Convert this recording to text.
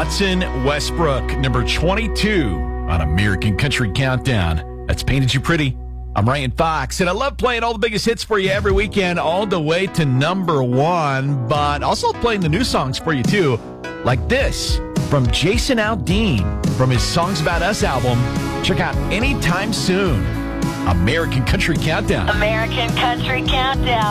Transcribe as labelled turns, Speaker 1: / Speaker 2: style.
Speaker 1: Hudson Westbrook, number 22 on American Country Countdown. That's Painted You Pretty. I'm Ryan Fox, and I love playing all the biggest hits for you every weekend, all the way to number one, but also playing the new songs for you, too, like this from Jason Aldean from his Songs About Us album. Check out Anytime Soon. American Country Countdown.
Speaker 2: American Country Countdown.